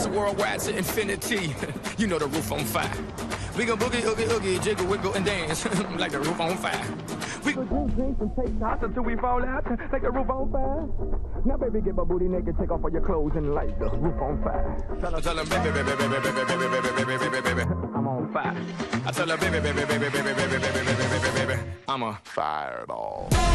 So worldwide to infinity. You know the roof on fire. We gon' boogie, oogie, oogie, jiggle, wiggle, and dance like the roof on fire. We gon' drink and take shots until we fall out like the roof on fire. Now, baby, get my booty naked, take off all your clothes and light the roof on fire. Tell 'em, baby, baby, baby, baby, baby, baby, baby, baby, baby, I'm on fire. I tell her, baby, baby, baby, baby, baby, baby, baby, baby, baby, I'm a fireball.